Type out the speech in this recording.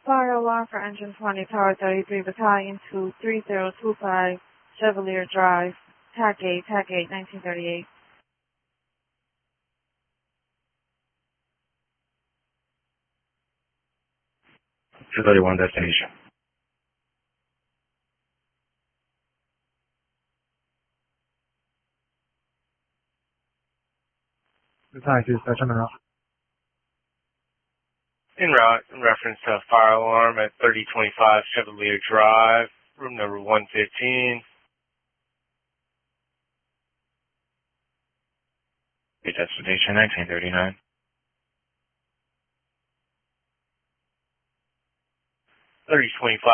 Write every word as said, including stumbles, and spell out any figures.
Fire alarm for engine twenty, Tower thirty-three, Battalion two, three zero two five, Chevalier Drive, T A C eight, T A C eight, nineteen thirty-eight. two thirty-one destination. Battalion two, dispatch on the route. En route, in reference to a fire alarm at thirty twenty-five Chevalier Drive, room number one fifteen. Destination nineteen thirty-nine. thirty twenty-five